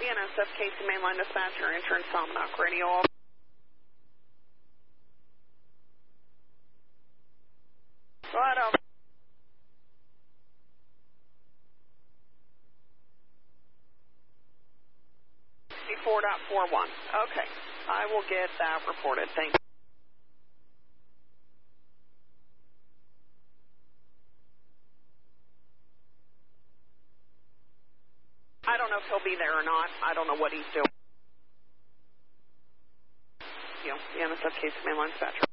NSF Casey Mainline Dispatcher, Insurance Almanac Radio. Go ahead, over. 4.41. Okay, I will get that reported. Thank you. I don't know if he'll be there or not. I don't know what he's doing. The NSF Casey Mainline Dispatcher.